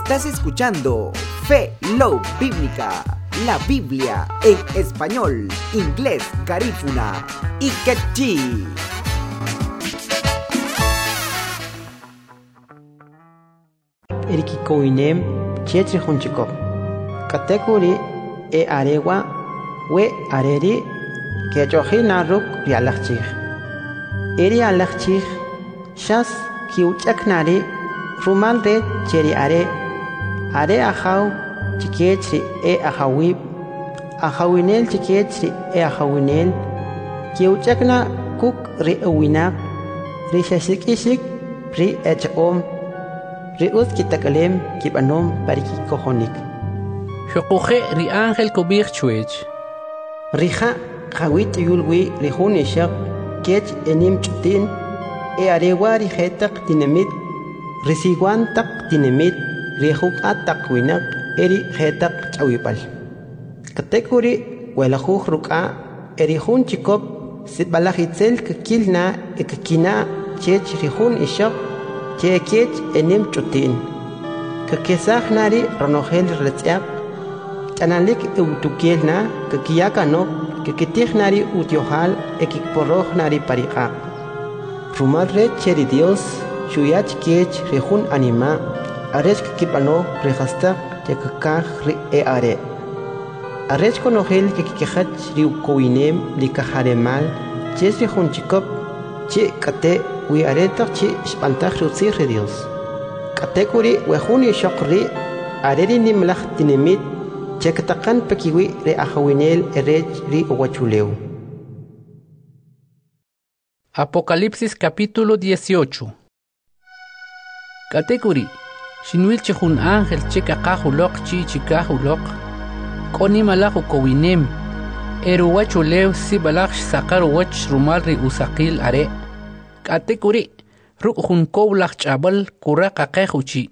Estás escuchando Fe Love Bíblica, la Biblia en español, inglés, garífuna y quechí. Erikikoinem chetri hunchikop katekuri e arewa we areri kechohina ruk rialachich eri alachich shas kiuchaknari rumal de cheri are ahaw chikechri e ahawib ahawinel chikechri e ahawinel kiuchakna kuk ri uwinak ri shashikishik ri echom Rius kitakalem kibanom parikikohonik. Xokuje ri ángel kubir chuech. Rija hawit yulwi rihunishak kech enim chutin e arewa rijetak dinamit risiguan tak dinamit rihuk atak winak eri jetak chawipal. Katekuri welahuj ruka erihun chikop sitbalahitzel kakilna ekakina chech rihun ishak Chekech enim chutin. Kakesach nari ronogel retziak. Chanalik eutukiel na kakiyaka no kakitich nari utiohal ekikporoj nari parika. Rumadre cheri Dios shuyach kech rejun anima arech kakipano rejastak chekakaj ri e are. Arech konogel kakikejach riukowinem likajaremal ches rejun chikop che kate wi aretak chi espantaj rutzir Dios. Katekuri wejuni shokri areri nimlach dinamit chekatakan pekiwi re ahawinel erech ri uwachuleu. Apocalipsis capítulo 18. Katekuri shinwil chehun ángel chekakajulok chi chikajulok koni malaku kowinem eruwachuleu sibalach sakar wach rumal ri usakil are Katekuri rukjun koblach chabal kuraka kejuchi.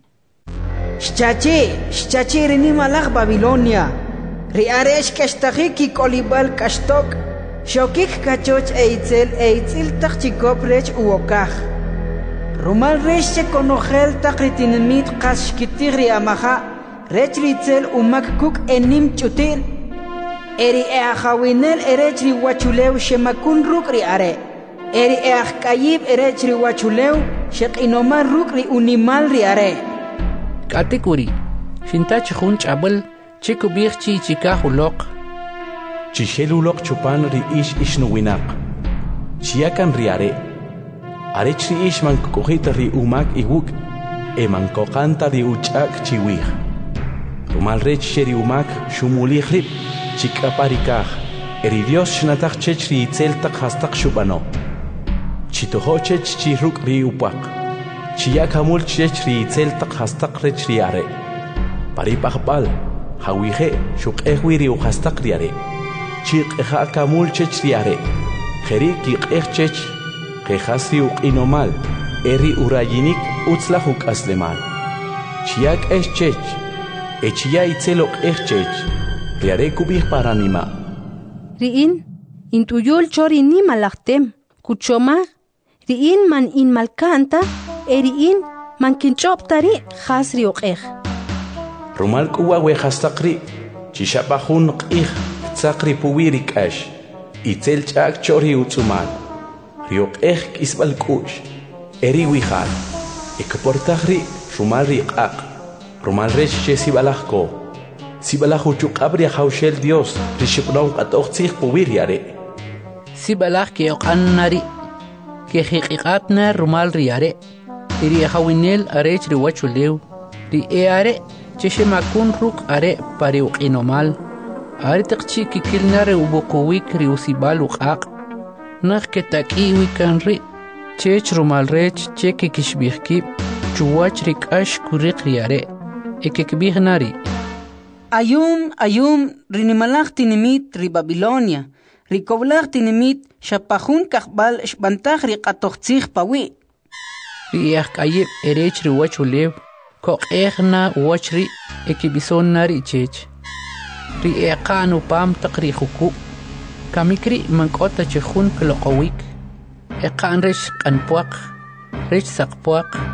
Shchachi rini malach Babilonia. Riaresh kashtagiki kolibal kashtok. Shokik kachoch eitzil tachikop rech uokaj. Rumal resh chekonogel takritinimit kashkitigri amaja. Rech ritzel umak kuk enim chutin. Eri eahawinel erech riwachuleu shemakun ruk riare. Eri eachkayib erech riwachuleu sheqinomar ruk ri unimal riare. Katekuri shintach jun chabal chikubir chi chikajulok. Chishelulok chupan ri ish nuwinak. Chiakan riare. Arech ri ish man kukujita ri umak iwuk. Eman kokanta ri uchak chiwih. Rumal rech sheri umak shumulih rip. Chikaparikaj. Eri Dios shnatak chech ri itzeltak hastak shubano. Chitohochech chiruk ri upak. Chiyakamul chech ri itzeltak hastak rech ri are. Paripakbal. Hawije shukehwi ri uhastak ri are. Chikha kamul chech ri are. Jeri kikeh chech. Kejas ri ukinomal. Eri urayinik utzlahuk aslemal. Chiyak es chech. Echiya itzelok es chech. Ri are kubih paranima. Riin intuyul chori ni malaktem. Kuchoma riin man in malkanta eriin man kinchoptari khasri uqeh. Rumal kuwa we khastaqri chishabahun qih tsaqri puwiri kash itzel chak chori utsumal rioqeh kisbal kush eri wihal ekportahri rumal riqaq rumal resh sibalahko sibalahu chuqabri hawshel Dios rishibnon qatoqtih puwiri are Sibalach que oqannari que hiqiqatna rumal riare iri hawinel arech riwachuleu ri eare cheshemakun ruk are pari uqinomal are taqchi kikilnare ubuqwik ri usibal uqaq nakh que taqiwi kanri chech rumal rech cheki kishbihki chuwach rikash kuriq riare ekekbihnari Ayum rinimalach tinimit ri Babilonia. Rikoblach tinimit shapahun kahbal shbantaj riqatoqtzih pawi. Riach kayib erech riwachulew koqehna wachri ekibisonnari chech. Rieqanu pam taqri huku kamikri mankota chehun kloqawik eqan resh qanpuaq resh saqpuaq